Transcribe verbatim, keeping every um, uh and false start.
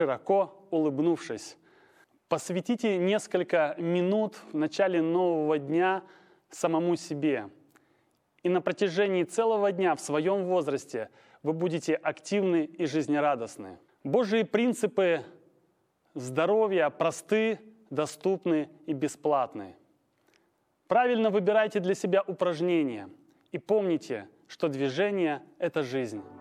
широко улыбнувшись. Посвятите несколько минут в начале нового дня самому себе. И на протяжении целого дня в своем возрасте вы будете активны и жизнерадостны. Божьи принципы здоровья просты, доступны и бесплатны. Правильно выбирайте для себя упражнения и помните, что движение – это жизнь.